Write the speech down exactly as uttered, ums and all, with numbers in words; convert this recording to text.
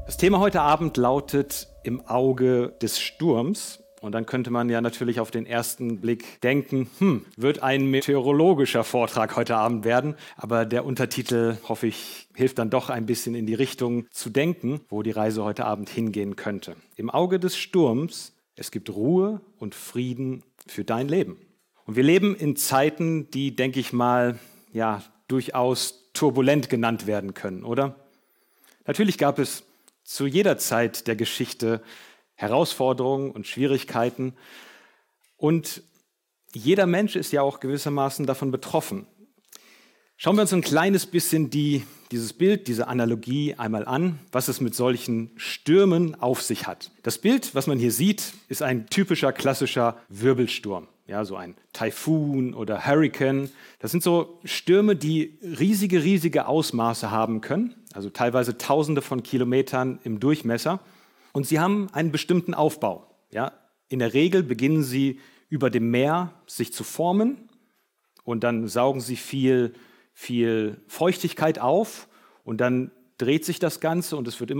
Das Thema heute Abend lautet im Auge des Sturms. Und dann könnte man ja natürlich auf den ersten Blick denken, hm, wird ein meteorologischer Vortrag heute Abend werden. Aber der Untertitel, hoffe ich, hilft dann doch ein bisschen in die Richtung zu denken, wo die Reise heute Abend hingehen könnte. Im Auge des Sturms, es gibt Ruhe und Frieden für dein Leben. Und wir leben in Zeiten, die, denke ich mal, ja, durchaus turbulent genannt werden können, oder? Natürlich gab es zu jeder Zeit der Geschichte Herausforderungen und Schwierigkeiten. Und jeder Mensch ist ja auch gewissermaßen davon betroffen. Schauen wir uns ein kleines bisschen die, dieses Bild, diese Analogie einmal an, was es mit solchen Stürmen auf sich hat. Das Bild, was man hier sieht, ist ein typischer, klassischer Wirbelsturm. Ja, so ein Taifun oder Hurrikan. Das sind so Stürme, die riesige, riesige Ausmaße haben können, also teilweise Tausende von Kilometern im Durchmesser. Und sie haben einen bestimmten Aufbau. Ja, in der Regel beginnen sie über dem Meer sich zu formen und dann saugen sie viel, viel Feuchtigkeit auf und dann dreht sich das Ganze und es wird immer